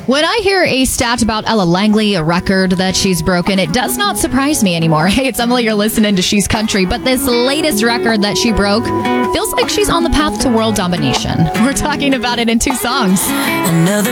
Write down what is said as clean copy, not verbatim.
When I hear a stat about Ella Langley, a record that she's broken, it does not surprise me anymore. Hey, it's Emily, you're listening to She's Country, but this latest record that she broke feels like she's on the path to world domination. We're talking about it in 2 songs. Another